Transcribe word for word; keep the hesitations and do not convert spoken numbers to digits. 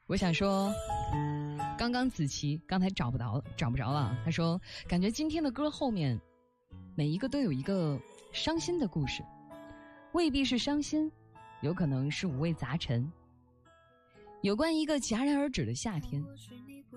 我想说，刚刚子琪刚才找不着找不着了，他说感觉今天的歌后面每一个都有一个伤心的故事，未必是伤心，有可能是五味杂陈。有关一个戛然而止的夏天，